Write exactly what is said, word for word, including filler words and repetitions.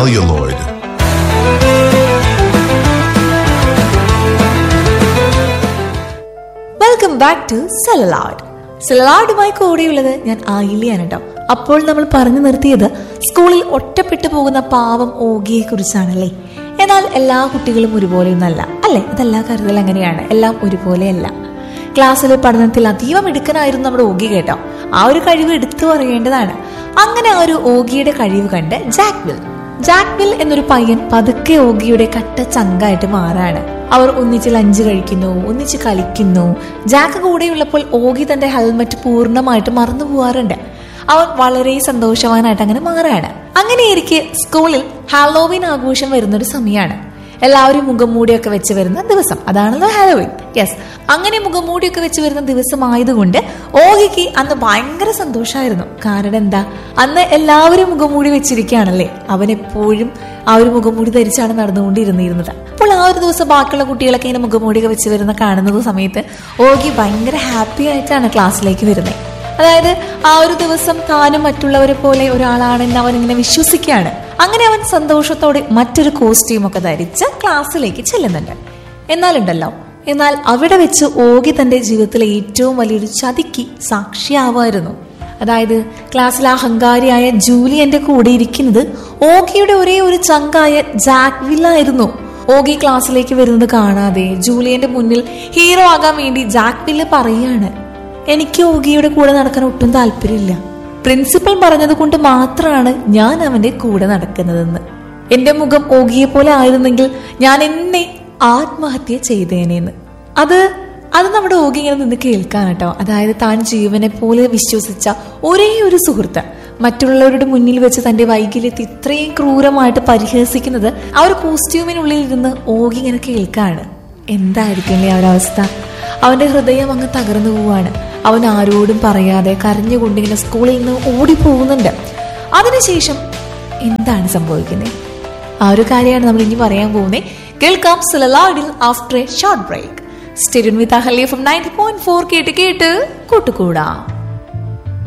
celluloid. Welcome back to സെലലാഡ്. സെലലാഡുമായി കൂടെയുള്ളത് ഞാൻ ആയില്യാണ് കേട്ടോ. അപ്പോൾ നമ്മൾ പറഞ്ഞു നിർത്തിയത് സ്കൂളിൽ ഒറ്റപ്പെട്ടു പോകുന്ന പാവം ഓഗിയെ കുറിച്ചാണല്ലേ. എന്നാൽ എല്ലാ കുട്ടികളും ഒരുപോലെയൊന്നല്ല അല്ലെ, അതെല്ലാ കാര്യത്തിലും അങ്ങനെയാണ്, എല്ലാം ഒരുപോലെയല്ല. ക്ലാസ്സിലെ പഠനത്തിൽ അതീവ മിടുക്കനായിരുന്നു നമ്മുടെ ഓഗി കേട്ടോ. ആ ഒരു കഴിവ് എടുത്തു പറയേണ്ടതാണ്. അങ്ങനെ ആ ഒരു ഓഗിയുടെ കഴിവ് കണ്ട് ജാക്വിൽ ജാക്വിൽ എന്നൊരു പയ്യൻ പതുക്കെ ഓഗിയുടെ കട്ട ചങ്കായിട്ട് മാറാണ്. അവർ ഒന്നിച്ച് ലഞ്ച് കഴിക്കുന്നു, ഒന്നിച്ച് കളിക്കുന്നു. ജാക്ക് കൂടെയുള്ളപ്പോൾ ഓഗി തന്റെ ഹെൽമെറ്റ് പൂർണ്ണമായിട്ട് മറന്നു പോവാറുണ്ട്. അവൻ വളരെ സന്തോഷവാനായിട്ട് അങ്ങനെ മാറാണ്. അങ്ങനെയിരിക്കെ സ്കൂളിൽ ഹാലോവീൻ ആഘോഷം വരുന്നൊരു സമയമാണ്. എല്ലാവരും മുഖംമൂടിയൊക്കെ വെച്ച് വരുന്ന ദിവസം, അതാണല്ലോ ഹാലോവീൻ. യെസ്, അങ്ങനെ മുഖംമൂടിയൊക്കെ വെച്ച് വരുന്ന ദിവസമായതുകൊണ്ട് ഓഗിക്ക് അന്ന് ഭയങ്കര സന്തോഷമായിരുന്നു. കാരണം എന്താ, അന്ന് എല്ലാവരും മുഖംമൂടി വെച്ചിരിക്കുകയാണല്ലേ. അവൻ എപ്പോഴും ആ ഒരു മുഖംമൂടി ധരിച്ചാണ് നടന്നുകൊണ്ടിരുന്നിരുന്നത്. അപ്പോൾ ആ ഒരു ദിവസം ബാക്കിയുള്ള കുട്ടികളൊക്കെ ഇങ്ങനെ മുഖംമൂടിയൊക്കെ വെച്ച് വരുന്ന കാണുന്ന സമയത്ത് ഓഗി ഭയങ്കര ഹാപ്പി ആയിട്ടാണ് ക്ലാസ്സിലേക്ക് വരുന്നത്. അതായത് ആ ഒരു ദിവസം താനും മറ്റുള്ളവരെ പോലെ ഒരാളാണെന്ന് അവൻ ഇങ്ങനെ വിശ്വസിക്കുകയാണ്. അങ്ങനെ അവൻ സന്തോഷത്തോടെ മറ്റൊരു കോസ്റ്റ്യൂമൊക്കെ ധരിച്ച് ക്ലാസ്സിലേക്ക് ചെല്ലുന്നുണ്ട്. എന്നാലുണ്ടല്ലോ എന്നാൽ അവിടെ വെച്ച് ഓഗി തന്റെ ജീവിതത്തിലെ ഏറ്റവും വലിയൊരു ചതിക്ക് സാക്ഷിയാവായിരുന്നു. അതായത് ക്ലാസ്സിലെ അഹങ്കാരിയായ ജൂലിയന്റെ കൂടെ ഇരിക്കുന്നത് ഓഗിയുടെ ഒരേ ഒരു ചങ്കായ ജാക്വില്ലായിരുന്നു. ഓഗി ക്ലാസ്സിലേക്ക് വരുന്നത് കാണാതെ ജൂലിയന്റെ മുന്നിൽ ഹീറോ ആകാൻ വേണ്ടി ജാക്വില് പറയാണ്, എനിക്ക് ഓഗിയുടെ കൂടെ നടക്കാൻ ഒട്ടും താല്പര്യമില്ല. പ്രിൻസിപ്പൽ പറഞ്ഞത് കൊണ്ട് മാത്രമാണ് ഞാൻ അവന്റെ കൂടെ നടക്കുന്നതെന്ന്. എന്റെ മുഖം ഓഗിയെ പോലെ ആയിരുന്നെങ്കിൽ ഞാൻ എന്നെ ആത്മഹത്യ ചെയ്തേനെന്ന്. അത് അത് നമ്മുടെ ഓഗി ഇങ്ങനെ നിന്ന് കേൾക്കാൻ കേട്ടോ. അതായത് താൻ ജീവനെ പോലെ വിശ്വസിച്ച ഒരേ ഒരു സുഹൃത്ത് മറ്റുള്ളവരുടെ മുന്നിൽ വെച്ച് തന്റെ വൈകല്യത്തെ ഇത്രയും ക്രൂരമായിട്ട് പരിഹസിക്കുന്നത് ആ ഒരു കോസ്റ്റ്യൂമിനുള്ളിൽ ഇരുന്ന് ഓഗി ഇങ്ങനെ കേൾക്കാണ്. എന്തായിരിക്കും ആ ഒരവസ്ഥ? അവന്റെ ഹൃദയം അങ്ങ് തകർന്നു പോവാണ്. അവൻ ആരോടും പറയാതെ കരഞ്ഞുകൊണ്ടിങ്ങനെ സ്കൂളിൽ നിന്ന് ഓടിപ്പോകുന്നുണ്ട്. അതിനുശേഷം എന്താണ് സംഭവിക്കുന്നത്? ആ ഒരു കാര്യമാണ് നമ്മൾ ഇനി പറയാൻ പോകുന്നത്. കേൾക്കാം സെലലാഡിൽ after A short break. Stay tuned with Ahalya from ninety point four കേട്ട് കേട്ട് കൂട്ടുകൂടാം.